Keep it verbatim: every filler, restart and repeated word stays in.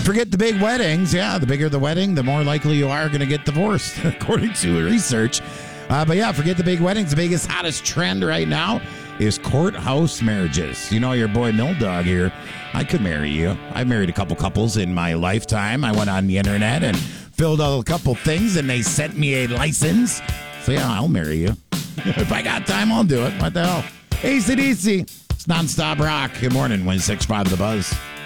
forget the big weddings. Yeah, the bigger the wedding, the more likely you are going to get divorced, according to research. Uh, but yeah, forget the big weddings. The biggest, hottest trend right now is courthouse marriages. You know, your boy Mill Dog here, I could marry you. I've married a couple couples in my lifetime. I went on the internet and filled out a couple things, and they sent me a license. So yeah, I'll marry you. If I got time, I'll do it. What the hell? A C D C. It's nonstop rock. Good morning, one six five The Buzz.